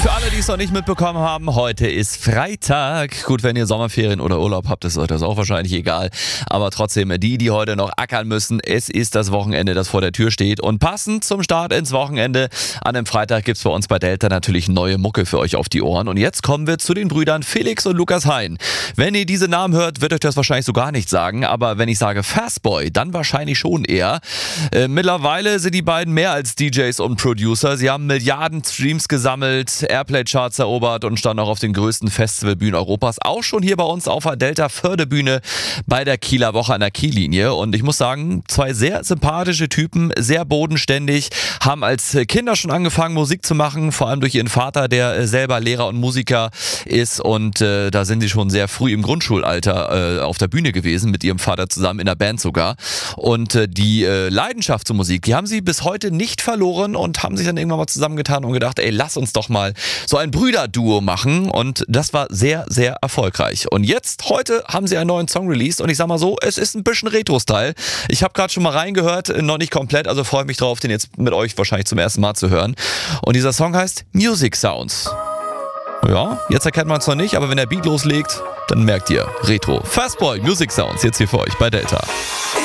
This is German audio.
Für alle, die es noch nicht mitbekommen haben, heute ist Freitag. Gut, wenn ihr Sommerferien oder Urlaub habt, ist euch das auch wahrscheinlich egal. Aber trotzdem, die heute noch ackern müssen, es ist das Wochenende, das vor der Tür steht. Und passend zum Start ins Wochenende, an einem Freitag gibt es bei uns bei Delta natürlich neue Mucke für euch auf die Ohren. Und jetzt kommen wir zu den Brüdern Felix und Lukas Hein. Wenn ihr diese Namen hört, wird euch das wahrscheinlich so gar nicht sagen. Aber wenn ich sage Fastboy, dann wahrscheinlich schon eher. Mittlerweile sind die beiden mehr als DJs und Producer. Sie haben Milliarden Streams gesammelt, Airplay-Charts erobert und standen auch auf den größten Festivalbühnen Europas. Auch schon hier bei uns auf der Delta-Förderbühne bei der Kieler Woche an der Kiellinie. Und ich muss sagen, zwei sehr sympathische Typen, sehr bodenständig, haben als Kinder schon angefangen, Musik zu machen, vor allem durch ihren Vater, der selber Lehrer und Musiker ist. Und da sind sie schon sehr früh im Grundschulalter auf der Bühne gewesen, mit ihrem Vater zusammen in der Band sogar. Und die Leidenschaft zur Musik, die haben sie bis heute nicht verloren und haben sich dann irgendwann mal zusammengetan und gedacht, ey, lass uns doch mal so ein Brüderduo machen. Und das war sehr, sehr erfolgreich. Und jetzt, heute, haben sie einen neuen Song released und ich sag mal so, es ist ein bisschen Retro-Style. Ich habe gerade schon mal reingehört, noch nicht komplett, also freue mich drauf, den jetzt mit euch wahrscheinlich zum ersten Mal zu hören. Und dieser Song heißt Music Sounds. Ja, jetzt erkennt man es noch nicht, aber wenn der Beat loslegt, dann merkt ihr Retro. Fastboy, Music Sounds, jetzt hier für euch bei Delta.